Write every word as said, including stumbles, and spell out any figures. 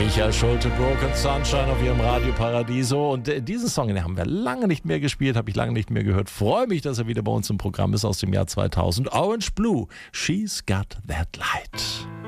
Michael Schulte, Broken Sunshine auf ihrem Radio Paradiso. Und äh, diesen Song, den haben wir lange nicht mehr gespielt, habe ich lange nicht mehr gehört. Freue mich, dass er wieder bei uns im Programm ist aus dem Jahr zweitausend. Orange Blue, She's Got That Light.